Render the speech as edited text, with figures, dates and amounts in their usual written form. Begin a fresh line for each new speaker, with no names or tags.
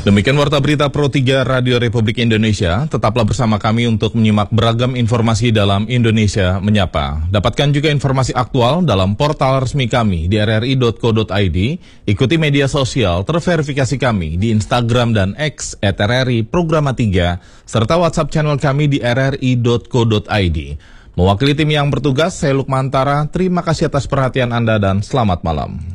Demikian Warta Berita Pro 3 Radio Republik Indonesia. Tetaplah bersama kami untuk menyimak beragam informasi dalam Indonesia Menyapa. Dapatkan juga informasi aktual dalam portal resmi kami di rri.co.id. Ikuti media sosial terverifikasi kami di Instagram dan X @RRI Programa 3, serta WhatsApp channel kami di rri.co.id. Mewakili tim yang bertugas, saya Lukmantara. Terima kasih atas perhatian Anda dan selamat malam.